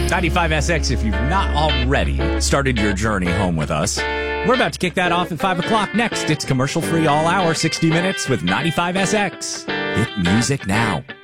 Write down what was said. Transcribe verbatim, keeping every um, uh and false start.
ninety-five S X, if you've not already started your journey home with us. We're about to kick that off at five o'clock next. It's commercial-free all hour, sixty minutes with ninety-five S X. Hit music now.